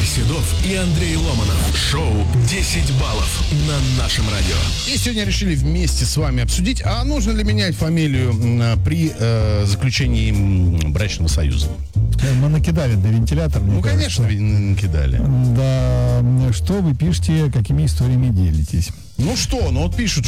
Седов и Андрей Ломанов. Шоу «10 баллов» на нашем радио. И сегодня решили вместе с вами обсудить, а нужно ли менять фамилию при заключении брачного союза. Мы накидали до вентилятора. Ну, конечно, накидали. Да, что вы пишете, какими историями делитесь? Ну что, ну вот пишут,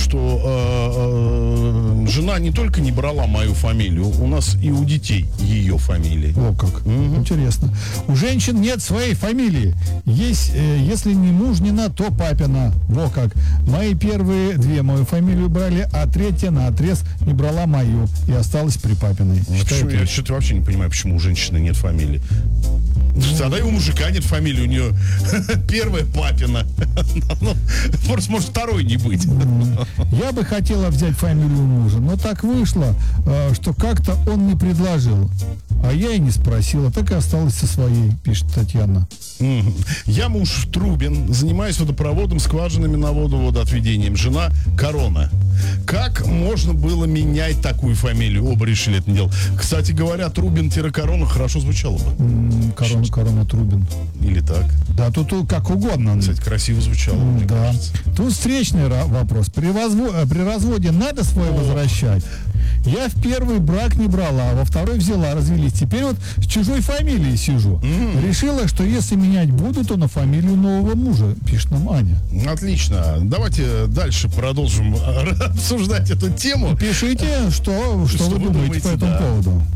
что жена не только не брала мою фамилию, у нас и у детей ее фамилии. О, как. Интересно. У женщин нет своей фамилии. Есть, если не мужнина, то папина. Во как. Мои первые две мою фамилию брали, а третья наотрез не брала мою и осталась при папиной. Я что-то вообще не понимаю, почему у женщины нет фамилии. Тогда и у мужика нет фамилии, у нее первая папина. Просто может второй не быть. Я бы хотела взять фамилию мужа, но так вышло, что как-то он не предложил. А я и не спросила, так и осталась со своей, пишет Татьяна. Я муж Трубин, занимаюсь водопроводом, скважинами на воду, водоотведением. Жена Корона. Как можно было менять такую фамилию? Оба решили это не делать. Кстати говоря, Трубин-Корона хорошо звучало бы. Корона Трубин. Или так. Да, тут как угодно. Кстати, красиво звучало, мне да. кажется. Тут встречный вопрос. При разводе надо свой возвращать? Я в первый брак не брала, а во второй взяла, развелись. Теперь вот с чужой фамилией сижу. Решила, что если менять буду, то на фамилию нового мужа, пишет нам Аня. Отлично. Давайте дальше продолжим обсуждать эту тему. Пишите, что вы думаете по этому поводу.